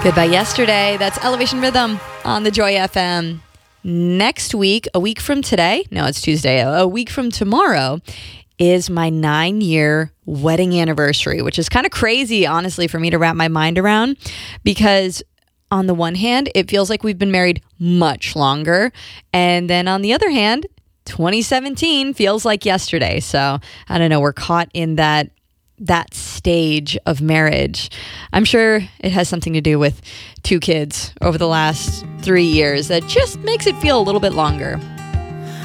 Goodbye Yesterday. That's Elevation Rhythm on the Joy FM. Next week, a week from today, no, it's Tuesday, a week from tomorrow, is my 9-year wedding anniversary, which is kind of crazy, honestly, for me to wrap my mind around, because on the one hand, it feels like we've been married much longer. And then on the other hand, 2017 feels like yesterday. So I don't know, we're caught in that stage of marriage. I'm sure it has something to do with 2 kids over the last 3 years that just makes it feel a little bit longer.